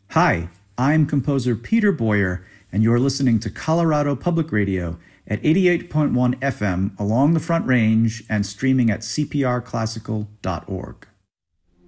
Hi, I'm composer Peter Boyer, and you're listening to Colorado Public Radio at 88.1 FM along the Front Range and streaming at cprclassical.org.